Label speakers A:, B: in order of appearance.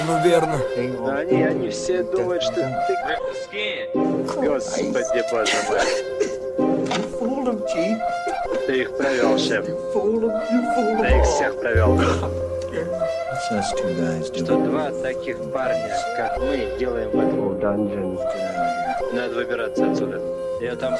A: Ну верно.
B: Они все думают, что ты... Господи, боже мой. Ты их провел, шеф. Ты их всех провел. Что два таких парня, как мы, делаем в этом. Надо выбираться отсюда. Я там